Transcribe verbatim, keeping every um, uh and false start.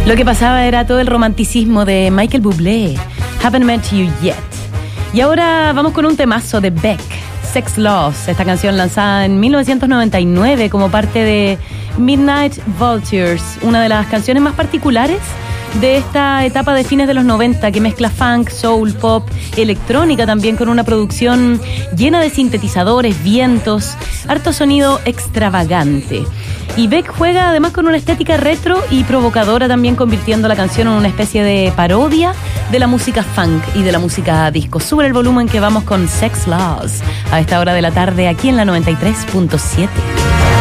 Lo que pasaba era todo el romanticismo de Michael Bublé, Haven't Met You Yet. Y ahora vamos con un temazo de Beck, Sex Loss, esta canción lanzada en mil novecientos noventa y nueve como parte de Midnight Vultures, una de las canciones más particulares de esta etapa de fines de los noventa, que mezcla funk, soul, pop, electrónica también, con una producción llena de sintetizadores, vientos, harto sonido extravagante. Y Beck juega además con una estética retro y provocadora, también convirtiendo la canción en una especie de parodia de la música funk y de la música disco. Sube el volumen que vamos con Sex Loss a esta hora de la tarde aquí en la noventa y tres punto siete.